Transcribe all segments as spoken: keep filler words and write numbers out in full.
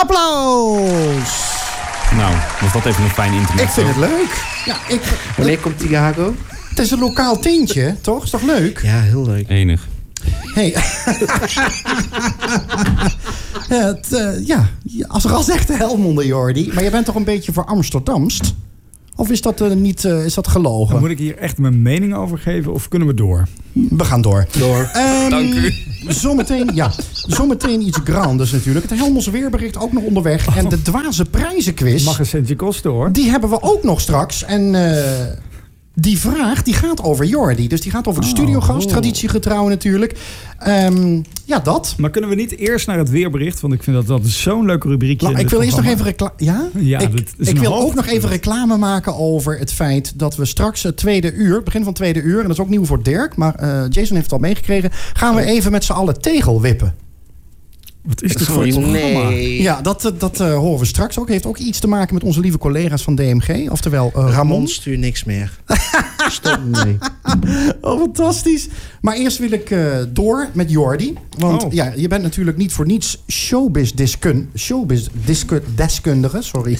Applaus! Nou, was dat even een fijn internet. Ik vind het leuk. Ja, ik, Wanneer komt Thiago? Het is een lokaal tintje, toch? Is toch leuk? Ja, heel leuk. Enig. Hey. ja, het, uh, ja, als er al zegt de Helmonde, Jordi. Maar je bent toch een beetje voor Amsterdamst? Of is dat, uh, niet, uh, is dat gelogen? Dan moet ik hier echt mijn mening over geven of kunnen we door? We gaan door. Door. Um, Dank u. Zometeen, ja, zometeen iets grandes natuurlijk. Het Helmondse weerbericht ook nog onderweg. Oh. En de dwaze prijzenquiz. Mag een centje kosten hoor. Die hebben we ook nog straks. En uh, die vraag die gaat over Jordi. Dus die gaat over de oh, studiogast. oh. Traditiegetrouw natuurlijk. Um, ja, dat. Maar kunnen we niet eerst naar het weerbericht? Want ik vind dat dat zo'n leuke rubriekje. Nou, ik wil eerst nog even reclame. Ja? Ja, ik ik wil ook nog even reclame reclame maken over het feit dat we straks het tweede uur, het begin van het tweede uur, en dat is ook nieuw voor Dirk, maar uh, Jason heeft het al meegekregen, gaan we even met z'n allen tegel wippen. Wat is dit voor iets? Nee. Ja, dat, dat uh, horen we straks ook. Heeft ook iets te maken met onze lieve collega's van D M G. Oftewel uh, Ramon. Ramon stuurt niks meer. Stop mee. Oh, fantastisch. Maar eerst wil ik uh, door met Jordi. Want oh. ja, je bent natuurlijk niet voor niets showbiz-deskundige. Showbiz-deskundige, sorry.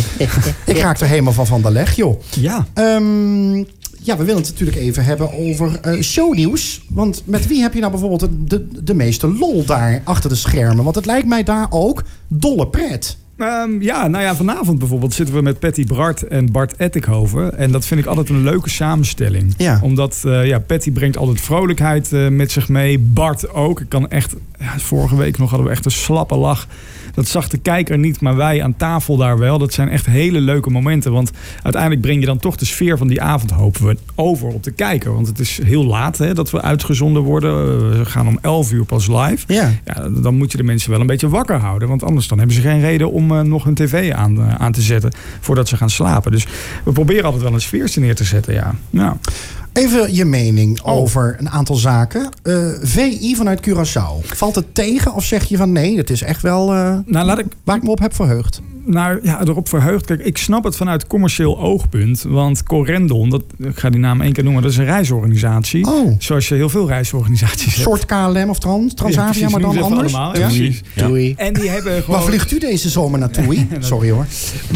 Ik raak er helemaal van van de leg, joh. Ja. Um, Ja, we willen het natuurlijk even hebben over uh, shownieuws. Want met wie heb je nou bijvoorbeeld de, de, de meeste lol daar achter de schermen? Want het lijkt mij daar ook dolle pret. Um, ja, nou ja, vanavond bijvoorbeeld zitten we met Patty Bart en Bart Ettikhoven. En dat vind ik altijd een leuke samenstelling. Ja. Omdat uh, ja, Patty brengt altijd vrolijkheid uh, met zich mee. Bart ook. Ik kan echt, ja, vorige week nog hadden we echt een slappe lach. Dat zag de kijker niet, maar wij aan tafel daar wel. Dat zijn echt hele leuke momenten. Want uiteindelijk breng je dan toch de sfeer van die avond, hopen we, over op de kijker. Want het is heel laat hè, dat we uitgezonden worden. We gaan om elf uur pas live. Ja. Ja, dan moet je de mensen wel een beetje wakker houden. Want anders dan hebben ze geen reden om uh, nog hun tv aan, uh, aan te zetten voordat ze gaan slapen. Dus we proberen altijd wel een sfeertje neer te zetten, ja. Nou. Even je mening Oh. over een aantal zaken. Uh, V I vanuit Curaçao. Valt het tegen of zeg je van nee, het is echt wel uh, Nou, laat ik... waar ik me op heb verheugd? Nou ja, erop verheugd. Kijk, ik snap het vanuit commercieel oogpunt. Want Corendon, dat, ik ga die naam één keer noemen, dat is een reisorganisatie. Oh. Zoals je heel veel reisorganisaties hebt. Soort K L M of Trans, Transavia, ja, maar dan anders. Allemaal, ja? Precies. Ja. Doei. En die hebben gewoon... Waar vliegt u deze zomer naartoe? Sorry hoor.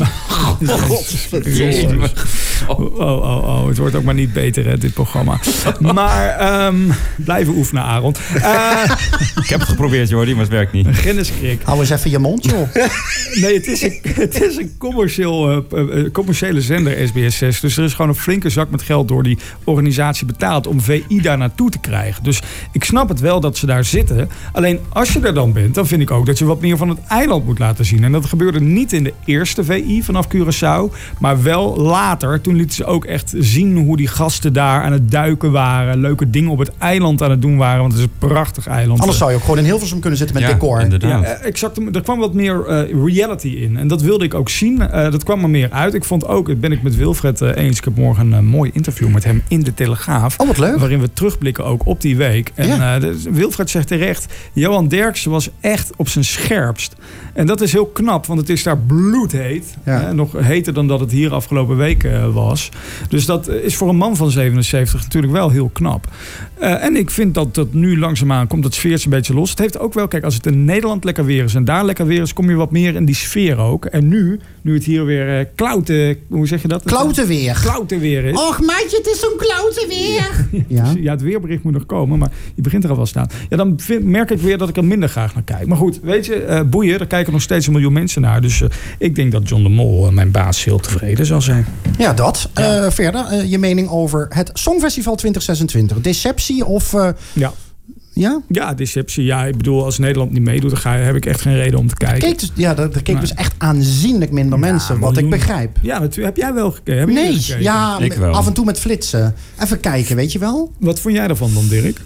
Oh, oh, oh, oh, het wordt ook maar niet beter, hè, dit programma. Maar um, blijven oefenen, Aaron. Uh, Ik heb het geprobeerd, Jordi, maar het werkt niet. Ginniskrik. Hou eens even je mond, joh. Nee, het is een, het is een commercieel, uh, uh, commerciële zender, S B S zes. Dus er is gewoon een flinke zak met geld door die organisatie betaald om V I daar naartoe te krijgen. Dus ik snap het wel dat ze daar zitten. Alleen als je er dan bent, dan vind ik ook dat je wat meer van het eiland moet laten zien. En dat gebeurde niet in de eerste V I vanaf Curaçao, maar wel later. Toen lieten ze ook echt zien hoe die gasten daar aan het duiken waren. Leuke dingen op het eiland aan het doen waren. Want het is een prachtig eiland. Anders zou je ook gewoon in Hilversum kunnen zitten met Ja, decor. inderdaad. Ja, uh, exact. Er kwam wat meer uh, reality in. En dat wilde ik ook zien. Uh, dat kwam er meer uit. Ik vond ook, dat ben ik met Wilfred uh, eens. Ik heb morgen een uh, mooi interview met hem in de Telegraaf. Oh, wat leuk. Waarin we terugblikken ook op die week. En Ja. uh, de, Wilfred zegt terecht, Johan Derksen was echt op zijn scherpst. En dat is heel knap, want het is daar bloedheet. Ja. Uh, nog heter dan dat het hier afgelopen week uh, was. Dus dat is voor een man van zevenenzeventig natuurlijk wel heel knap. Uh, en ik vind dat dat nu langzaamaan komt dat sfeertje een beetje los. Het heeft ook wel, kijk, als het in Nederland lekker weer is en daar lekker weer is, kom je wat meer in die sfeer ook. En nu, nu het hier weer uh, klaute, hoe zeg je dat? Kloute weer. Klaute weer is. Och meidje, het is zo'n kloute weer. Ja. Ja, het weerbericht moet nog komen, maar je begint er al wel staan. Ja, dan vind, merk ik weer dat ik er minder graag naar kijk. Maar goed, weet je, uh, boeien, daar kijken nog steeds een miljoen mensen naar. Dus uh, ik denk dat John de Mol, uh, mijn baas, heel tevreden zal zijn. Ja, dat. Ja. Uh, verder, uh, je mening over het Songfestival twintig zesentwintig. Deceptie of... Uh, Ja. ja? Ja, deceptie. Ja, ik bedoel, als Nederland niet meedoet, dan ga, heb ik echt geen reden om te kijken. Keek dus, ja, er keken Nee. dus echt aanzienlijk minder Ja, mensen, wat ik miljoenen. begrijp. Ja, natuurlijk. Heb jij wel gekeken? Heb je Nee, gekeken? ja, Ik wel. af en toe met flitsen. Even kijken, weet je wel? Wat vond jij ervan dan, Dirk?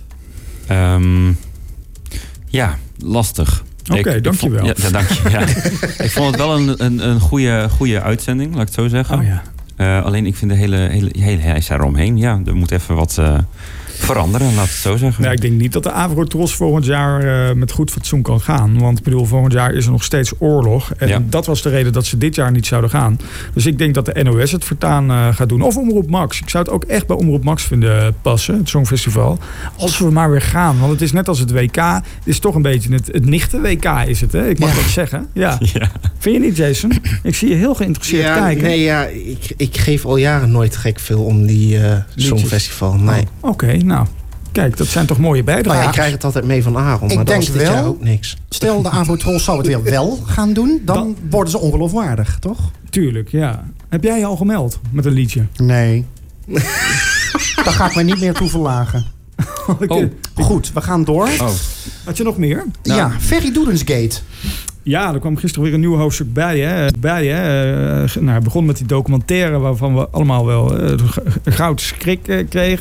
Um, ja, lastig. Oké, Ik- ik dankjewel. vond- Ja, ja, dank je. Ja. Ik vond het wel een, een, een goede, goede uitzending, laat ik het zo zeggen. Oh ja. Uh, alleen ik vind de hele, hele, hele heisa eromheen. Ja, er moet even wat, uh, veranderen, laat het zo zeggen. Nou, ik denk niet dat de Avrotros volgend jaar uh, met goed fatsoen kan gaan. Want ik bedoel, volgend jaar is er nog steeds oorlog. En Ja. dat was de reden dat ze dit jaar niet zouden gaan. Dus ik denk dat de N O S het voortaan uh, gaat doen. Of Omroep Max. Ik zou het ook echt bij Omroep Max vinden passen, het Songfestival. Als we maar weer gaan. Want het is net als het W K. Het is toch een beetje het, het nichte W K is het, hè? Ik mag Ja. dat zeggen. Ja. Ja. Vind je niet, Jason? Ik zie je heel geïnteresseerd Ja, kijken. nee, ja, ik, ik geef al jaren nooit gek veel om die uh, Songfestival. Nee. Oké, okay, nou. Kijk, dat zijn toch mooie bijdragen. Nou ja, ik krijg het altijd mee van Aaron, Ik maar dat denk was dit wel- jaar ook niks. Stel, de Avrotros zou het weer wel gaan doen. Dan, Dan- worden ze ongeloofwaardig, toch? Tuurlijk, ja. Heb jij je al gemeld met een liedje? Nee. Daar ga ik me niet meer toe verlagen. Oh. Goed, we gaan door. Oh. Had je nog meer? Nou. Ja, Ferry Doedensgate. Ja, er kwam gisteren weer een nieuw hoofdstuk bij. Hè. bij hè. Uh, nou, hij begon met die documentaire waarvan we allemaal wel uh, goud schrik uh, kregen.